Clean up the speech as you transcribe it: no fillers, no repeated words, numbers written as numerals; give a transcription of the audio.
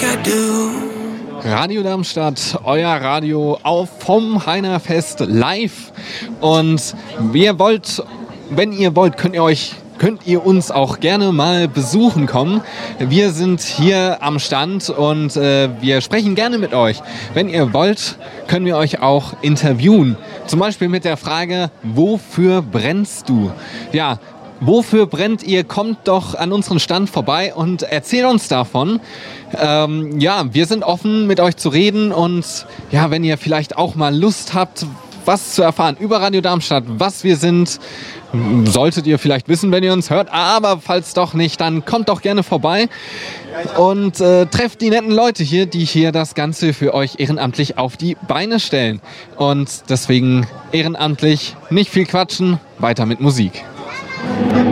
Radio Darmstadt, euer Radio vom Heinerfest live. Und wenn ihr wollt, könnt ihr uns auch gerne mal besuchen kommen. Wir sind hier am Stand und wir sprechen gerne mit euch. Wenn ihr wollt, können wir euch auch interviewen. Zum Beispiel mit der Frage, wofür brennst du? Ja, wofür brennt ihr? Kommt doch an unseren Stand vorbei und erzählt uns davon. Wir sind offen, mit euch zu reden und ja, wenn ihr vielleicht auch mal Lust habt, was zu erfahren über Radio Darmstadt, was wir sind, solltet ihr vielleicht wissen, wenn ihr uns hört, aber falls doch nicht, dann kommt doch gerne vorbei und trefft die netten Leute hier, die hier das Ganze für euch ehrenamtlich auf die Beine stellen. Und deswegen ehrenamtlich, nicht viel quatschen, weiter mit Musik.